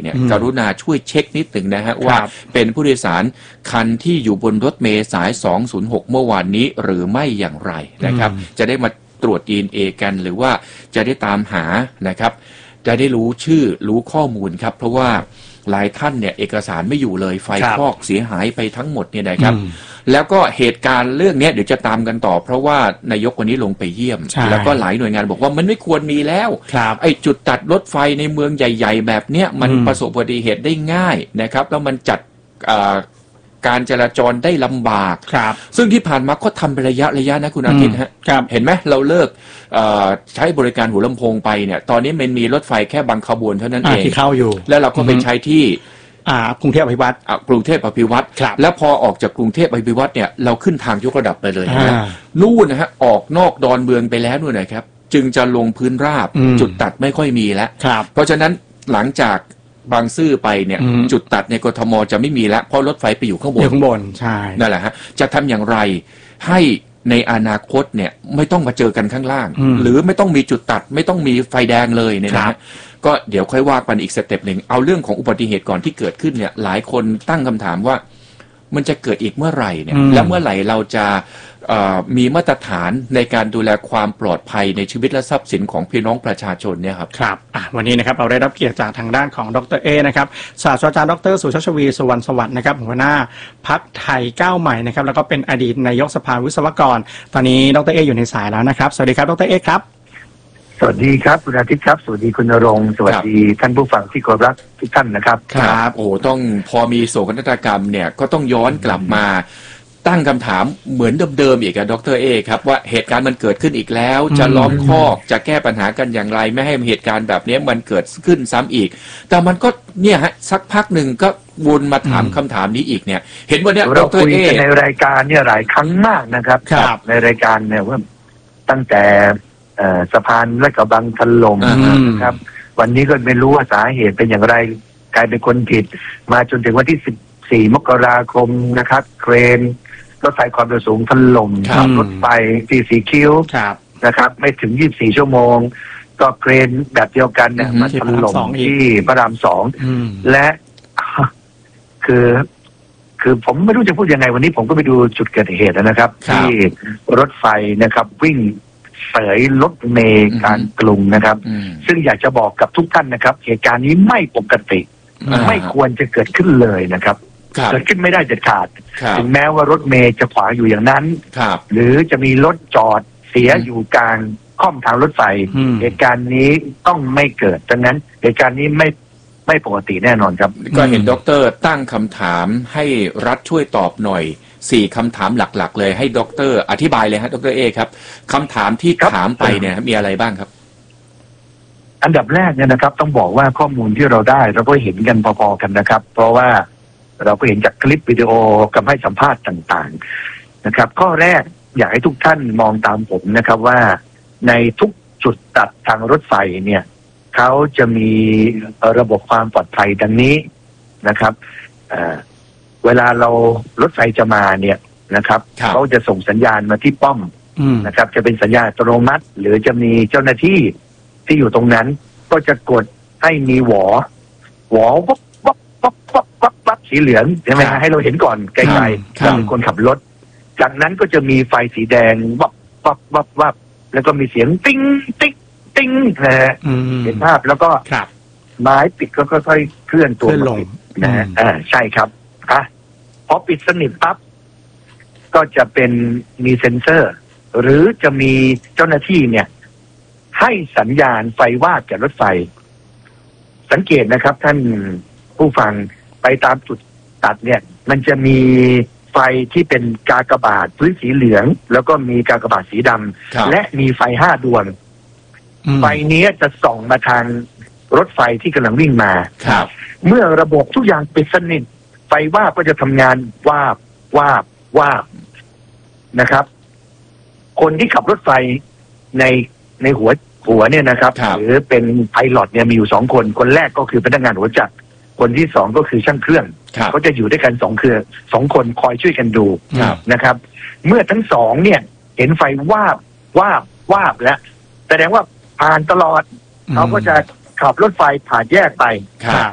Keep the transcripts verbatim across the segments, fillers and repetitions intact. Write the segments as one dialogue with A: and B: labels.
A: เนี่ยกรุณาช่วยเช็คนิดหนึ่งนะฮะว่าเป็นผู้โดยสารคันที่อยู่บนรถเมล์สายสองศูนย์หกเมื่อวานนี้หรือไม่อย่างไรนะครับจะได้มาตรวจ ดี เอ็น เอ กันหรือว่าจะได้ตามหานะครับจะได้รู้ชื่อรู้ข้อมูลครับเพราะว่าหลายท่านเนี่ยเอกสารไม่อยู่เลยไฟคลอกเสียหายไปทั้งหมดเนี่ยนะครับแล้วก็เหตุการณ์เรื่องนี้เดี๋ยวจะตามกันต่อเพราะว่านายกวันนี้ลงไปเยี่ยมแล้วก็หลายหน่วยงานบอกว่ามันไม่ควรมีแล้วไอ้จุดตัดรถไฟในเมืองใหญ่ๆแบบเนี้ยมันประสบอุบัติเหตุได้ง่ายนะครับแล้วมันจัดการจราจรได้ลำบากซึ่งที่ผ่านมาก็ทำเป็นระยะระยะนะคุณอาทิตย์ฮะเห็นไหมเราเลิกใช้บริการหัวลำโพงไปเนี่ยตอนนี้มันมีรถไฟแค่บางขบวนเท่านั้นเอง
B: ที่เข้าอยู่
A: แล้วเราก็ไปใช้ที่
B: กรุงเทพอภิวัตร
A: กรุงเทพอภิวัตรแล้วพอออกจากกรุงเทพอภิวัตรเนี่ยเราขึ้นทางยกระดับไปเลยนะนู่นนะฮะออกนอกดอนเมืองไปแล้วนู่นนะครับจึงจะลงพื้นราบจุดตัดไม่ค่อยมีแล้วเพราะฉะนั้นหลังจากบางซื่อไปเนี่ยจุดตัดในกทมจะไม่มีแล้วเพราะรถไฟไปอยู่ข้างบน
B: อยู่ข้างบนใช่
A: นั่นแหละฮะจะทำอย่างไรให้ในอนาคตเนี่ยไม่ต้องมาเจอกันข้างล่างหรือไม่ต้องมีจุดตัดไม่ต้องมีไฟแดงเลยเนี่ยนะฮะก็เดี๋ยวค่อยว่ากันอีกสเต็ปหนึ่งเอาเรื่องของอุบัติเหตุก่อนที่เกิดขึ้นเนี่ยหลายคนตั้งคำถามว่ามันจะเกิดอีกเมื่อไหร่เนี่ยแล้วเมื่อไหร่เราจะมีมาตรฐานในการดูแลความปลอดภัยในชีวิตและทรัพย์สินของพี่น้องประชาชนเนี่ยครับ
B: ครับวันนี้นะครับเราได้รับเกียรติจากทางด้านของดร.เอนะครับศาสตราจารย์ดร.สุชาชวีสุวรรณสวัสดิ์นะครับหัวหน้าพรรคไทยก้าวใหม่นะครับแล้วก็เป็นอดีตนายกสภาวิศวกรตอนนี้ดร.เออยู่ในสายแล้วนะครับสวัสดีครับดร.เอครับ
C: สวัสดีครับคุณอาทิตย์ครับสวัสดีคุณณรงค์สวัสดีท่านผู้ฟังที่เคารพรักทุกท่านนะครับ
A: ครับโอ้ต้องพอมีโศกนาฏกรรมเนี่ยก็ต้องย้อนกลับมาตั้งคำถามเหมือนเดิมๆอีกอะดร.เอครับว่าเหตุการณ์มันเกิดขึ้นอีกแล้วจะล้อมคอกจะแก้ปัญหากันอย่างไรไม่ให้เหตุการณ์แบบนี้มันเกิดขึ้นซ้ำอีกแต่มันก็เนี่ยฮะสักพักหนึ่งก็วนมาถามคำถามนี้อีกเนี่ยเห็นว่าเนี่ย
C: ดร.เอในรายการเนี่ยหลายครั้งมากนะครับในรายการเนี่ยว่าตั้งแต่สะพานและกระบังถล่มนะครับวันนี้ก็ไม่รู้ว่าสาเหตุเป็นอย่างไรกลายเป็นคนผิดมาจนถึงวันที่สิบสี่มกราคมนะครับเครนรถไฟความเร็วสูงถล่มรถไฟตีสีคิ้วนะครับไม่ถึงยี่สิบสี่ชั่วโมงก็เครนแบบเดียวกันเนี่ยมาถล่มที่พระรามสองและคือคือผมไม่รู้จะพูดยังไงวันนี้ผมก็ไปดูจุดเกิดเหตุนะครับที่รถไฟนะครับวิ่งเสยรถเมล์กลางกรุงนะครับซึ่งอยากจะบอกกับทุกท่านนะครับเหตุการณ์นี้ไม่ปกติไม่ควรจะเกิดขึ้นเลยนะครับเกิดขึ้นไม่ได้เด็ดขาดถึงแม้ว่ารถเมล์จะขวางอยู่อย่างนั้นหรือจะมีรถจอดเสียอยู่กลางค่อมทางรถไฟเหตุการณ์นี้ต้องไม่เกิดดังนั้นเหตุการณ์นี้ไม่ไม่ปกติแน่นอนครับ
A: ก็เห็นดร.ตั้งคำถามให้รัฐช่วยตอบหน่อยสี่คำถามหลักๆเลยให้ดร.อธิบายเลยฮะดร.เอครับคำถามที่ถามไปเนี่ยมีอะไรบ้างครับ
C: อันดับแรกเนี่ยนะครับต้องบอกว่าข้อมูลที่เราได้เราก็เห็นกันพอๆกันนะครับเพราะว่าเราก็เห็นจากคลิปวิดีโอกับให้สัมภาษณ์ต่างๆนะครับข้อแรกอยากให้ทุกท่านมองตามผมนะครับว่าในทุกจุดตัดทางรถไฟเนี่ยเขาจะมีระบบความปลอดภัยดังนี้นะครับเวลาเรารถไฟจะมาเนี่ยนะครับเขาจะส่งสัญญาณมาที่ป้อมนะครับจะเป็นสัญญาณอัตโนมัติหรือจะมีเจ้าหน้าที่ที่อยู่ตรงนั้นก็จะกดให้มีหวอหวอวับวับวับวับวับวับสีเหลืองใช่ไหมฮะให้เราเห็นก่อนไกลๆเราเป็นคนขับรถจากนั้นก็จะมีไฟสีแดงวับวับวับวับแล้วก็มีเสียงติ้งติ้งติ้งนะฮะเห็นภาพแล้วก็ไม้ปิดก็ค่อยๆเคลื่อนตัวลงนะฮะอ่าใช่ครับอ่ะพอปิดสนิทปั๊บก็จะเป็นมีเซ็นเซอร์หรือจะมีเจ้าหน้าที่เนี่ยให้สัญญาณไฟวาบแก่รถไฟสังเกตนะครับท่านผู้ฟังไปตามจุดตัดเนี่ยมันจะมีไฟที่เป็นกากบาทพื้นสีเหลืองแล้วก็มีกากบาทสีดำและมีไฟห้าดวงไฟนี้จะส่องมาทางรถไฟที่กำลังวิ่งมาเมื่อระบบทุกอย่างปิดสนิทไฟวาบก็จะทำงานวาบวาบวาบนะครับคนที่ขับรถไฟในในหัวหัวเนี่ยนะครับหรือเป็นไพลอตเนี่ยมีอยู่สองคนคนแรกก็คือพนักงานหัวจักรคนที่สองก็คือช่างเครื่องเขาจะอยู่ด้วยกันสองเครือสองคนคอยช่วยกันดูนะครับเมื่อทั้งสองเนี่ยเห็นไฟวาบวาบวาบแล้วแสดงว่าผ่านตลอดเขาก็จะขับรถไฟผ่านแยกไป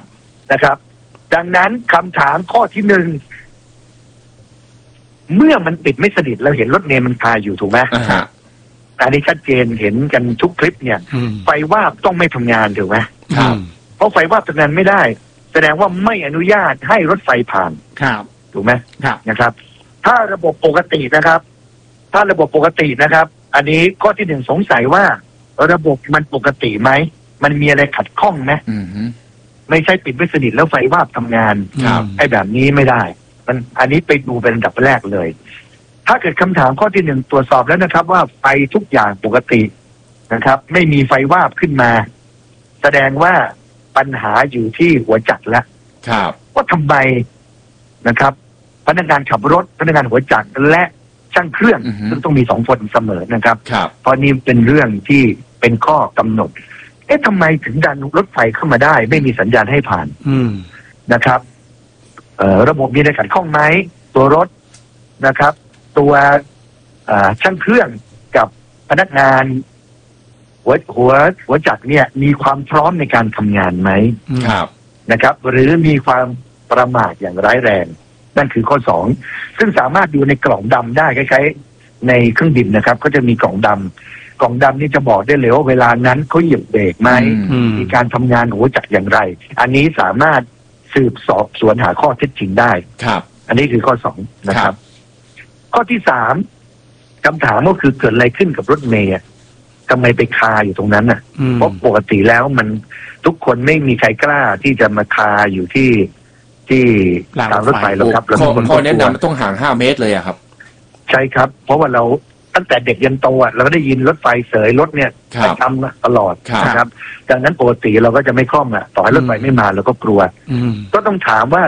C: นะครับ ดังนั้นคำถามข้อที่หนึ่งเมื่อมันติดไม่สนิทเราเห็นรถเมล์มันคาอยู่ถูกไหมอันนี้ชัดเจนเห็นกันทุกคลิปเนี่ยไฟวาบต้องไม่ทำงานถูกไหม
B: ครับ
C: เพราะไฟวาบทำงานไม่ได้แสดงว่าไม่อนุญาตให้รถไฟผ่าน
B: ครับ
C: ถูกไหม
B: ครับ
C: นะครับถ้าระบบปกตินะครับถ้าระบบปกตินะครับอันนี้ข้อที่หนึ่งสงสัยว่าระบบมันปกติไหมมันมีอะไรขัดข้องไหมไม่ใช่ปิดไม่สนิทแล้วไฟวาบทำงานไอ้แบบนี้ไม่ได้มันอันนี้ไปดูเป็นอันดับแรกเลยถ้าเกิดคำถามข้อที่หนึ่งตรวจสอบแล้วนะครับว่าไฟทุกอย่างปกตินะครับไม่มีไฟวาบขึ้นมาแสดงว่าปัญหาอยู่ที่หัวจักรแล้วว่าทำไมนะครับพนักงานขับรถพนักงานหัวจักรและช่างเครื่องซึ่งต้องมีสองคนเสมอนะครับเพราะนี่เป็นเรื่องที่เป็นข้อกำหนดเอ๊ะทำไมถึงดันรถไฟเข้ามาได้ไม่มีสัญญาณให้ผ่านนะครับเอ่อระบบมีอะไรขัดข้องไหมตัวรถนะครับตัวช่างเครื่องกับพนักงานหัวหัวหัวจักรเนี่ยมีความพร้อมในการทำงานไหม
A: ครับ
C: นะครับหรือมีความประมาทอย่างร้ายแรงนั่นคือข้อสองซึ่งสามารถดูในกล่องดำได้คล้ายๆในเครื่องบินนะครับก็จะมีกล่องดำกล่องดำนี่จะบอกได้เลยว่าเวลานั้นเขาเหยียบเบรกไหมมีการทำงานของหัวจักรอย่างไรอันนี้สามารถสืบสอบสวนหาข้อเท็จจริงได้
A: ครับ
C: อันนี้คือข้อสองนะครับข้อที่สามคำถามก็คือเกิดอะไรขึ้นกับรถเมย์ทำไมไปคาอยู่ตรงนั้นน่ะเพราะปกติแล้วมันทุกคนไม่มีใครกล้าที่จะมาคาอยู่ที่ที่ทางรถไฟแล้วครับ
A: แล้วข้อแนะนำต้องห่างห้าเมตรเลยอะครับ
C: ใช่ครับเพราะว่าเราตั้งแต่เด็กยันโตเราก็ได้ยินรถไฟเสยรถเนี่ยทำตลอดนะครับดังนั้นปกติเราก็จะไม่คล่องอ่ะต่อให้รถไฟไม่มาเราก็กลัวก็ต้องถามว่า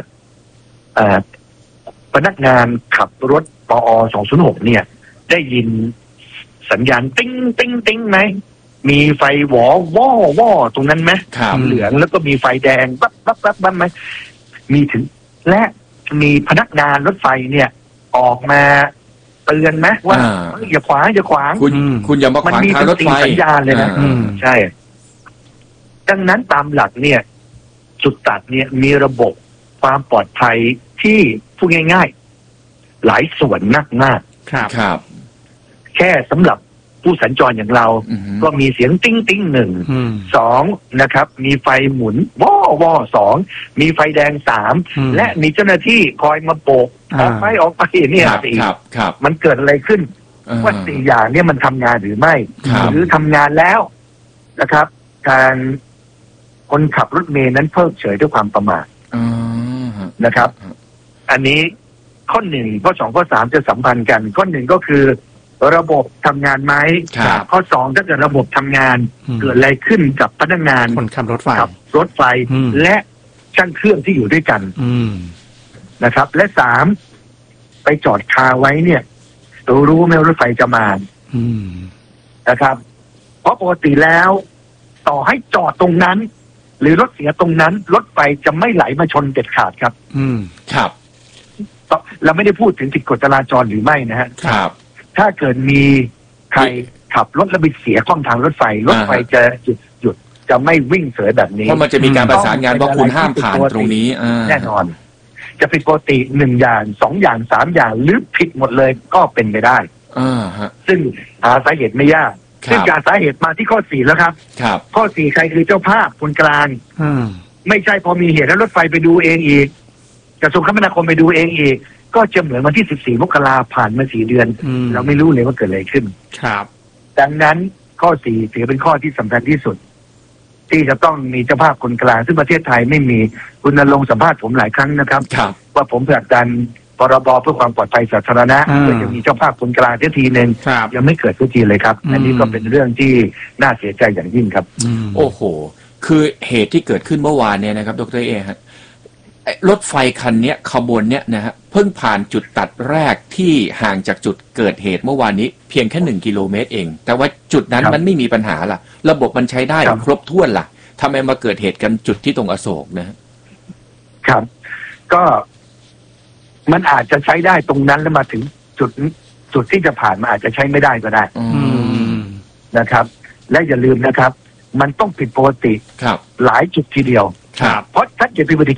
C: พนักงานขับรถปอสองศูนย์หกเนี่ยได้ยินสัญญาณติ้งติ้งติ้งไหมมีไฟหวอว่อว่อตรงนั้นไหมเหลืองแล้วก็มีไฟแดงปั๊บปั๊บปั๊บปั๊บไหมมีถึงและมีพนักงานรถไฟเนี่ยออกมาเตือนไหมว่าอย่าขวางอย่าขวาง
A: คุณคุณอย่ามาขวางทางรถไฟ
C: สัญญาณเลยนะใช่ดังนั้นตามหลักเนี่ยจุดตัดเนี่ยมีระบบความปลอดภัยที่พูดง่ายๆหลายส่วนนักมาก
A: ครับครับ
C: แค่สำหรับผู้สัญจรอย่างเราก็มีเสียงติ้งติ้งหนึ่งสองนะครับมีไฟหมุนว่อว่อสองมีไฟแดงสามและมีเจ้าหน้าที่คอยมาโบกออกไปออกไปเนี่ยสี่มันเกิดอะไรขึ้นว่าสี่อย่างเนี่ยมันทำงานหรือไม่หรือทำงานแล้วนะครับการคนขับรถเมล์นั้นเพิกเฉยด้วยความประมาทนะครับ อันนี้ข้อหนึ่งข้อสองข้อสามจะสัมพันธ์กันข้อหนึ่งก็คือระบบทำงานไหมข้อสองถ้าเกิดระบบทำงานเกิดอะไรขึ้นกับพนักงาน
B: คนขับรถไฟ
C: ขับรถไฟและช่างเครื่องที่อยู่ด้วยกันนะครับและสามไปจอดคาไว้เนี่ยเรารู้ไหมรถไฟจะมานะครับเพราะปกติแล้วต่อให้จอดตรงนั้นหรือรถเสียตรงนั้นรถไฟจะไม่ไหลมาชนเด็ดขาดครับ
A: อืมครับ
C: เราไม่ได้พูดถึงผิดกฎจราจรหรือไม่นะฮะ
A: ครับ
C: ถ้าเกิดมีใครขับรถแล้วไปเสียข้องทางรถไฟรถไฟจะหยุดหยุดจะไม่วิ่งเสยแบบนี้
A: เพราะมันจะมีการประสานงานว่าคุณห้ามผ่านตรงนี้
C: แน่นอนจะผิดปกติหนึ่งอย่างสองอย่างสามอย่างหรือผิดหมดเลยก็เป็นไปได้ซึ่งหาสาเหตุไม่ยากซึ่งการสาเหตุมาที่ข้อสี่แล้วครับข้อสี่ใครคือเจ้าภาพคนกลางไม่ใช่พอมีเหตุแล้วรถไฟไปดูเองอีกกระทรวงคมนาคมไปดูเองอีกก็จะเหมือนวันที่สิบสี่มกราผ่านมาสี่เดือนเราไม่รู้เลยว่าเกิดอะไรขึ้น
B: ครับ
C: ดังนั้นข้อสี่ถือเป็นข้อที่สำคัญที่สุดที่จะต้องมีเจ้าภาพคนกลางซึ่งประเทศไทยไม่มีคุณณรงค์สัมภาษณ์ผมหลายครั้งนะครับว่าผมผลักดันพรบเพื่อความปลอดภัยสาธารณะเพื่อจะมีเจ้าภาพคนกลางทีนึงยังไม่เกิดสักทีเลยครับอันนี้ก็เป็นเรื่องที่น่าเสียใจอย่างยิ่งครับ
A: โอ้โหคือเหตุที่เกิดขึ้นเมื่อวานเนี่ยนะครับดร.เอฮะรถไฟคันนี้ขบวนเนี้ยนะฮะเพิ่งผ่านจุดตัดแรกที่ห่างจากจุดเกิดเหตุเมื่อวานนี้เพียงแค่หนึ่งกิโลเมตรเองแต่ว่าจุดนั้นมันไม่มีปัญหาล่ะระบบมันใช้ได้ครบถ้วนล่ะทำไมมาเกิดเหตุกันจุดที่ตรงอโศกนะครับ
C: ก็มันอาจจะใช้ได้ตรงนั้นแล้วมาถึงจุดจุดที่จะผ่านมาอาจจะใช้ไม่ได้ก็ได้นะครับและอย่าลืมนะครับมันต้องผิดปกติหลายจุดทีเดียว
B: ครับ
C: เพราะ ChatGPT